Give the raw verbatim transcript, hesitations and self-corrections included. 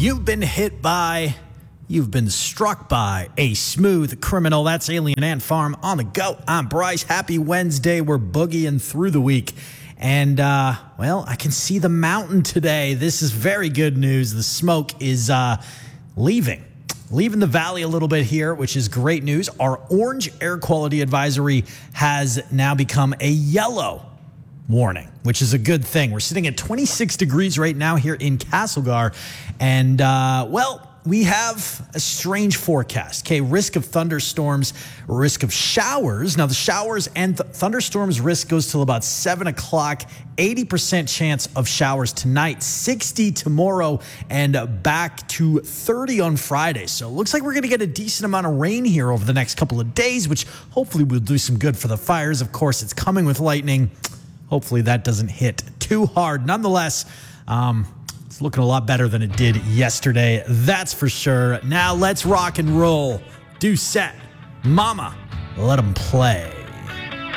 You've been hit by, you've been struck by a smooth criminal. That's Alien Ant Farm on the go. I'm Bryce. Happy Wednesday. We're boogieing through the week. And, uh, well, I can see the mountain today. This is very good news. The smoke is uh, leaving. Leaving the valley a little bit here, which is great news. Our orange air quality advisory has now become a yellow warning, which is a good thing. We're sitting at twenty-six degrees right now here in Castlegar. And, uh, well, we have a strange forecast. Okay, risk of thunderstorms, risk of showers. Now, the showers and th thunderstorms risk goes till about seven o'clock. eighty percent chance of showers tonight, sixty tomorrow, and back to thirty on Friday. So it looks like we're going to get a decent amount of rain here over the next couple of days, which hopefully will do some good for the fires. Of course, it's coming with lightning. Hopefully that doesn't hit too hard. Nonetheless, um, it's looking a lot better than it did yesterday. That's for sure. Now let's rock and roll. Do set. Mama, let them play.